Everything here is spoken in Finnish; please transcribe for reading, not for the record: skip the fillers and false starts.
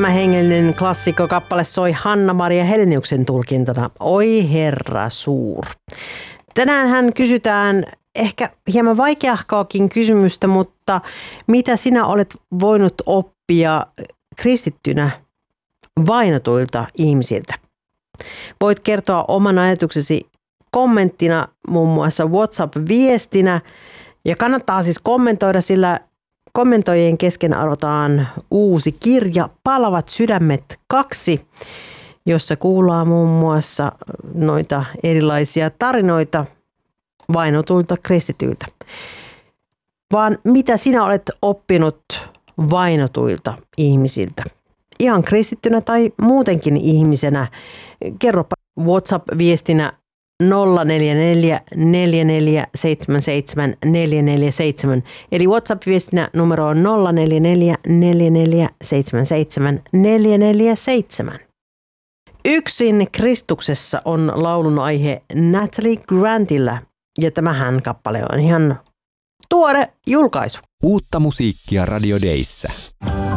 Tämä hengellinen klassikkokappale soi Hanna-Maria Heleniuksen tulkintana Oi Herra suur. Tänään hän kysytään ehkä hieman vaikeahkoakin kysymystä, mutta mitä sinä olet voinut oppia kristittynä vainotuilta ihmisiltä? Voit kertoa oman ajatuksesi kommenttina, muun muassa WhatsApp-viestinä. Ja kannattaa siis kommentoida, sillä kommentoijien kesken arvotaan uusi kirja Palavat sydämet 2, jossa kuullaan muun muassa noita erilaisia tarinoita vainotuilta kristityiltä. Vaan mitä sinä olet oppinut vainotuilta ihmisiltä? Ihan kristittynä tai muutenkin ihmisenä. Kerropa WhatsApp-viestinä 044 4477 447. Eli WhatsApp-viestinä numero on 044 4477 447. Yksin Kristuksessa on laulun aihe Natalie Grantilla, ja tämähän kappale on ihan tuore julkaisu. Uutta musiikkia Radio Dayssä.